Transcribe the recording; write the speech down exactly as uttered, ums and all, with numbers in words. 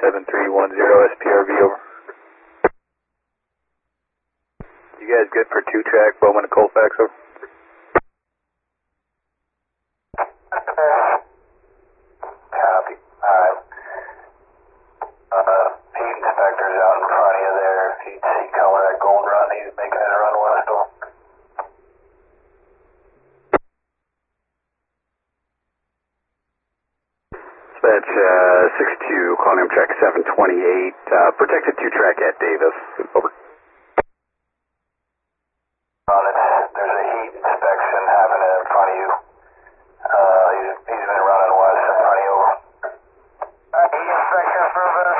seven three one zero S P R V over. You guys good for two track Bowman to Colfax over? Copy. Alright. Uh, heat inspector's out in front of you there. If you see color that gold run, he's making it a run west of him. That's uh, six two, calling him track seven twenty-eight, uh, protected two track at Davis, over. On it, there's a heat inspection happening in front of you. Uh, he's, he's been running west in front of you, over. Uh, heat inspection proven